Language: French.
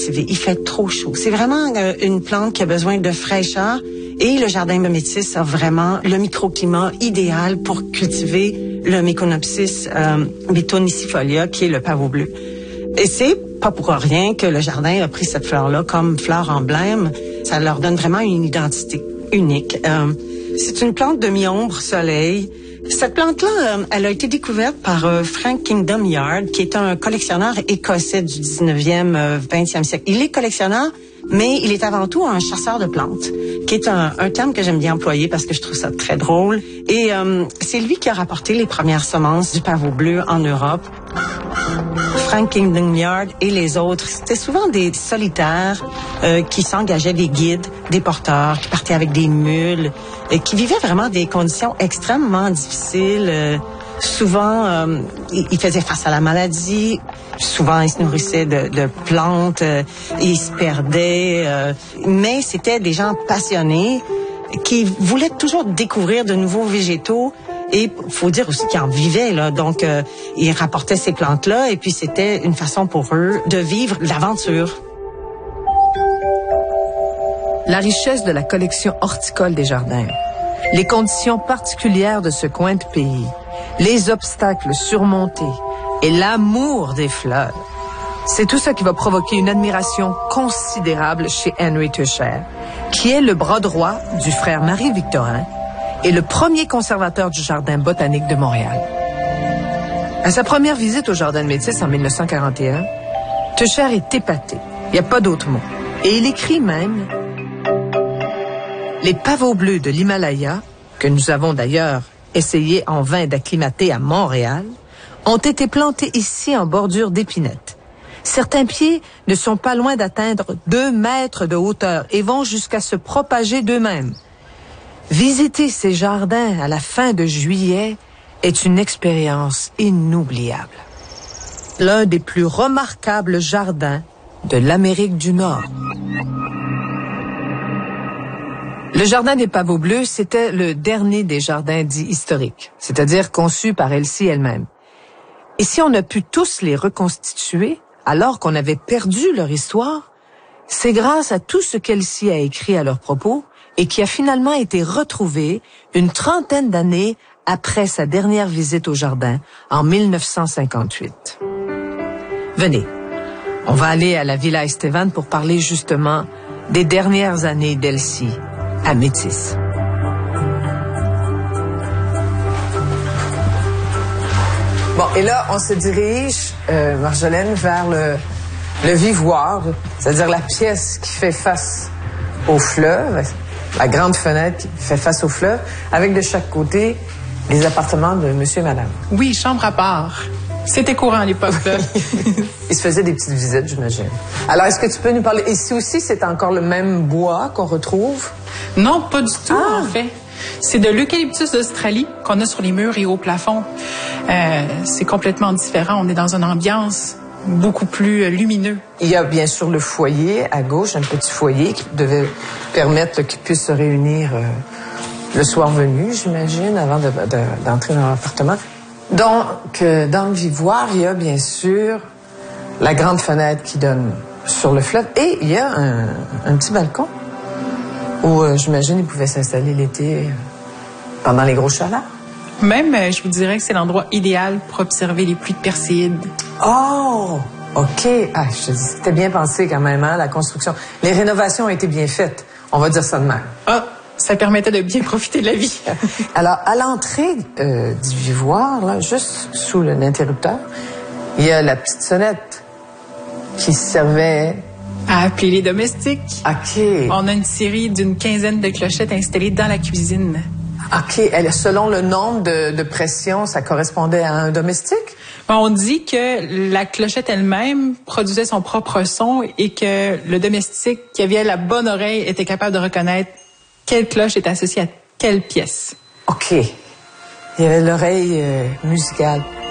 cultiver. Il fait trop chaud. C'est vraiment une plante qui a besoin de fraîcheur et le jardin métis a vraiment le microclimat idéal pour cultiver le Meconopsis betonicifolia qui est le pavot bleu. Et c'est pas pour rien que le jardin a pris cette fleur-là comme fleur emblème. Ça leur donne vraiment une identité unique. C'est une plante de mi-ombre soleil. Cette plante-là, elle a été découverte par Frank Kingdom Yard, qui est un collectionneur écossais du 19e, 20e siècle. Il est collectionneur, mais il est avant tout un chasseur de plantes, qui est un terme que j'aime bien employer parce que je trouve ça très drôle. Et c'est lui qui a rapporté les premières semences du pavot bleu en Europe. Frank Kingdom Yard et les autres, c'était souvent des solitaires qui s'engageaient, des guides, des porteurs, qui partaient avec des mules, qui vivaient vraiment des conditions extrêmement difficiles. Souvent, ils faisaient face à la maladie. Souvent, ils se nourrissaient de plantes. Ils se perdaient. Mais c'était des gens passionnés qui voulaient toujours découvrir de nouveaux végétaux. Et faut dire aussi qu'ils en vivaient, là. Donc, ils rapportaient ces plantes-là et puis c'était une façon pour eux de vivre l'aventure. La richesse de la collection horticole des jardins, les conditions particulières de ce coin de pays, les obstacles surmontés et l'amour des fleurs, c'est tout ça qui va provoquer une admiration considérable chez Henry Tuscher, qui est le bras droit du frère Marie-Victorin et le premier conservateur du Jardin botanique de Montréal. À sa première visite au Jardin de Métis en 1941, Tuscher est épaté. Il n'y a pas d'autre mot. Et il écrit même: les pavots bleus de l'Himalaya, que nous avons d'ailleurs essayé en vain d'acclimater à Montréal, ont été plantés ici en bordure d'épinettes. Certains pieds ne sont pas loin d'atteindre 2 mètres de hauteur et vont jusqu'à se propager d'eux-mêmes. Visiter ces jardins à la fin de juillet est une expérience inoubliable. L'un des plus remarquables jardins de l'Amérique du Nord. Le jardin des pavots bleus, c'était le dernier des jardins dits historiques, c'est-à-dire conçus par Elsie elle-même. Et si on a pu tous les reconstituer, alors qu'on avait perdu leur histoire, c'est grâce à tout ce qu'Elsie a écrit à leur propos et qui a finalement été retrouvé une trentaine d'années après sa dernière visite au jardin, en 1958. Venez, on va aller à la Villa Estevan pour parler justement des dernières années d'Elsie à Métis. Bon, et là, on se dirige, Marjolaine, vers le vivoire, c'est-à-dire la pièce qui fait face au fleuve, la grande fenêtre qui fait face au fleuve, avec de chaque côté les appartements de monsieur et madame. Oui, chambre à part. C'était courant à l'époque, là. Ils se faisaient des petites visites, j'imagine. Alors, est-ce que tu peux nous parler... Ici aussi, c'est encore le même bois qu'on retrouve? Non, pas du tout, en fait. C'est de l'eucalyptus d'Australie qu'on a sur les murs et au plafond. C'est complètement différent. On est dans une ambiance beaucoup plus lumineux. Il y a bien sûr le foyer à gauche, un petit foyer qui devait permettre qu'ils puissent se réunir le soir venu, j'imagine, avant d'entrer dans l'appartement. Donc, dans le vivoire, il y a bien sûr la grande fenêtre qui donne sur le fleuve et il y a un petit balcon où, j'imagine, ils pouvaient s'installer l'été pendant les gros chaleurs. Même, je vous dirais que c'est l'endroit idéal pour observer les pluies de Perséide. Oh! OK. Ah, je dis, c'était bien pensé quand même, hein, la construction. Les rénovations ont été bien faites. On va dire ça de même. Ah! Ça permettait de bien profiter de la vie. Alors, à l'entrée du vivoire, là, juste sous l'interrupteur, il y a la petite sonnette qui servait... à appeler les domestiques. OK. On a une série d'une quinzaine de clochettes installées dans la cuisine. OK. Selon le nombre de pressions, ça correspondait à un domestique? On dit que la clochette elle-même produisait son propre son et que le domestique qui avait la bonne oreille était capable de reconnaître quelle cloche est associée à quelle pièce. OK. Il y avait l'oreille musicale.